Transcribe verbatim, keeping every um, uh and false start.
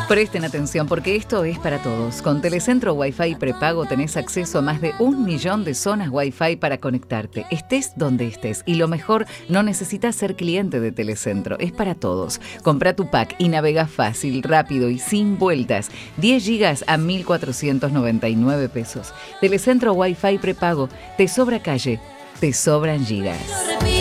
Presten atención porque esto es para todos. Con Telecentro Wi-Fi prepago tenés acceso a más de un millón de zonas Wi-Fi para conectarte, estés donde estés. Y lo mejor, no necesitas ser cliente de Telecentro, es para todos. Comprá tu pack y navega fácil, rápido y sin vueltas. diez gigas a mil cuatrocientos noventa y nueve pesos. Telecentro Wi-Fi prepago, te sobra calle, te sobran gigas.